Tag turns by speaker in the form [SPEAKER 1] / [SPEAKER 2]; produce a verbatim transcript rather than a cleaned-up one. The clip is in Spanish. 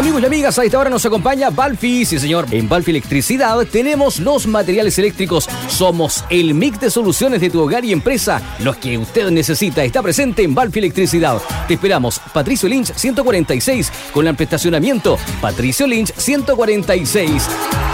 [SPEAKER 1] Amigos y amigas, a esta hora nos acompaña Balfi. Sí, señor. En Balfi Electricidad tenemos los materiales eléctricos. Somos el mix de soluciones de tu hogar y empresa. Los que usted necesita está presente en Balfi Electricidad. Te esperamos. Patricio Lynch ciento cuarenta y seis con el estacionamiento Patricio Lynch ciento cuarenta y seis.